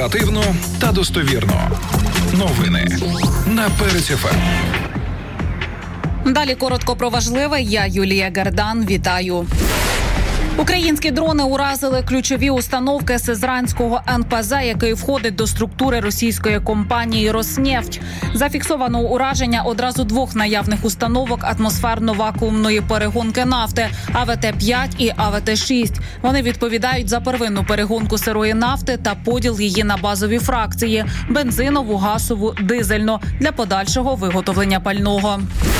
Оперативно та достовірно. Новини на Перець ФМ. Далі коротко про важливе. Я Юлія Гардан. Вітаю. Українські дрони уразили ключові установки Сизранського НПЗ, який входить до структури російської компанії «Роснефть». Зафіксовано ураження одразу двох наявних установок атмосферно-вакуумної перегонки нафти – АВТ-5 і АВТ-6. Вони відповідають за первинну перегонку сирої нафти та поділ її на базові фракції – бензинову, газову, дизельну – для подальшого виготовлення пального.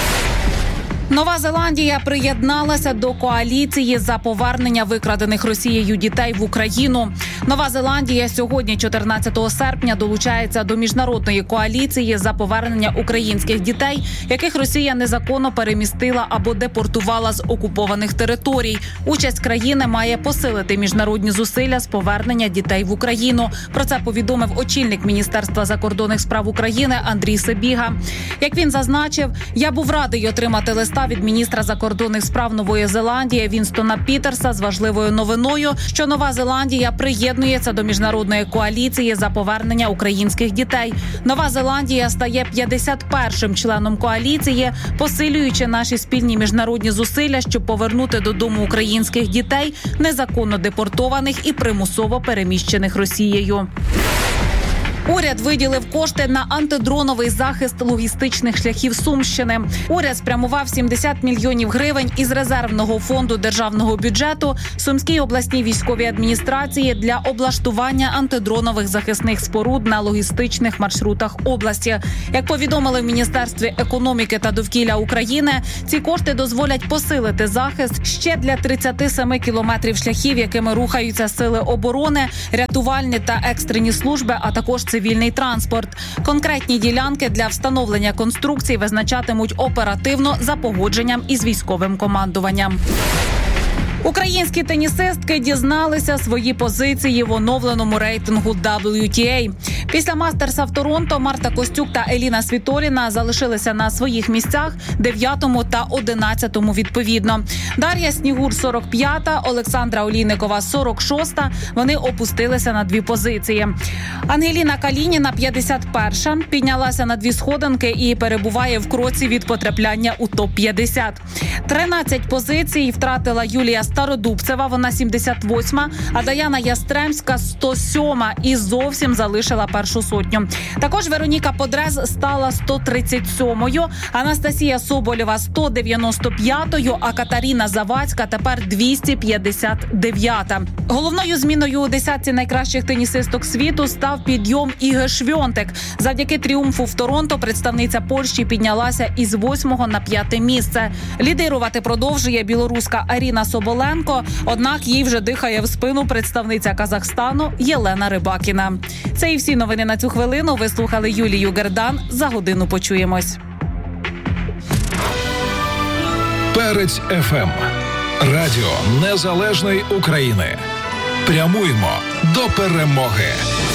Нова Зеландія приєдналася до коаліції за повернення викрадених Росією дітей в Україну. Нова Зеландія сьогодні, 14 серпня, долучається до міжнародної коаліції за повернення українських дітей, яких Росія незаконно перемістила або депортувала з окупованих територій. Участь країни має посилити міжнародні зусилля з повернення дітей в Україну. Про це повідомив очільник Міністерства закордонних справ України Андрій Сибіга. Як він зазначив, я був радий отримати листа від міністра закордонних справ Нової Зеландії Вінстона Пітерса з важливою новиною, що Нова Зеландія приєднується до міжнародної коаліції за повернення українських дітей. Нова Зеландія стає 51-м членом коаліції, посилюючи наші спільні міжнародні зусилля, щоб повернути додому українських дітей, незаконно депортованих і примусово переміщених Росією. Уряд виділив кошти на антидроновий захист логістичних шляхів Сумщини. Уряд спрямував 70 мільйонів гривень із резервного фонду державного бюджету Сумській обласній військовій адміністрації для облаштування антидронових захисних споруд на логістичних маршрутах області. Як повідомили в Міністерстві економіки та довкілля України, ці кошти дозволять посилити захист ще для 37 кілометрів шляхів, якими рухаються сили оборони, рятувальні та екстрені служби, а також цивільний транспорт. Конкретні ділянки для встановлення конструкцій визначатимуть оперативно за погодженням із військовим командуванням. Українські тенісистки дізналися свої позиції в оновленому рейтингу WTA. Після Мастерса в Торонто Марта Костюк та Еліна Світоліна залишилися на своїх місцях 9-му та 11-му відповідно. Дар'я Снігур 45-та, Олександра Олійникова 46-та. Вони опустилися на 2 позиції. Ангеліна Калініна 51-ша, піднялася на 2 сходинки і перебуває в кроці від потрапляння у топ-50. 13 позицій втратила Юлія Стародубцева, вона 78-ма, а Даяна Ястремська 107-ма і зовсім залишила першу сотню. Також Вероніка Подрез стала 137-ю, Анастасія Соболєва 195-ю, а Катерина Завадська тепер 259-та. Головною зміною у десятці найкращих тенісисток світу став підйом Іги Швьонтек. Завдяки тріумфу в Торонто представниця Польщі піднялася із 8-го на 5-те місце. Лідирувати продовжує білоруска Аріна Соболенко, однак їй вже дихає в спину представниця Казахстану Єлена Рибакіна. Це і всі новини на цю хвилину. Ви слухали Юлію Гардан. За годину почуємось. Перець ФМ. Радіо Незалежної України. Прямуємо до перемоги.